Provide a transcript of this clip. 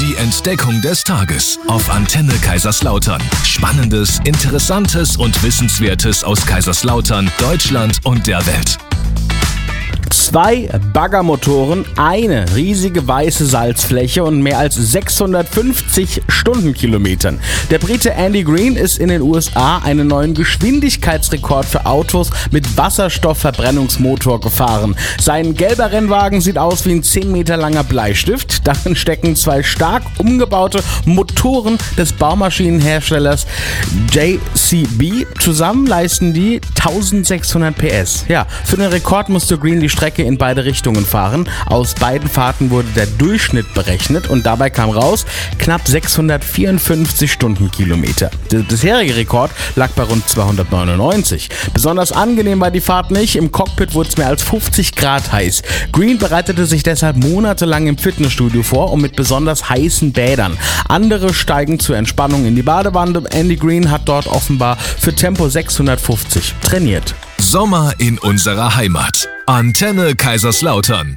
Die Entdeckung des Tages auf Antenne Kaiserslautern. Spannendes, Interessantes und Wissenswertes aus Kaiserslautern, Deutschland und der Welt. 2 Baggermotoren, eine riesige weiße Salzfläche und mehr als 650 Stundenkilometern. Der Brite Andy Green ist in den USA einen neuen Geschwindigkeitsrekord für Autos mit Wasserstoffverbrennungsmotor gefahren. Sein gelber Rennwagen sieht aus wie ein 10 Meter langer Bleistift. Darin stecken 2 stark umgebaute Motoren des Baumaschinenherstellers JCB. Zusammen leisten die 1600 PS. Ja, für den Rekord musste Green die Strecke in beide Richtungen fahren. Aus beiden Fahrten wurde der Durchschnitt berechnet und dabei kam raus knapp 654 Stundenkilometer. Der bisherige Rekord lag bei rund 299. Besonders angenehm war die Fahrt nicht. Im Cockpit wurde es mehr als 50 Grad heiß. Green bereitete sich deshalb monatelang im Fitnessstudio vor und mit besonders heißen Bädern. Andere steigen zur Entspannung in die Badewanne. Andy Green hat dort offenbar für Tempo 650 trainiert. Sommer in unserer Heimat. Antenne Kaiserslautern.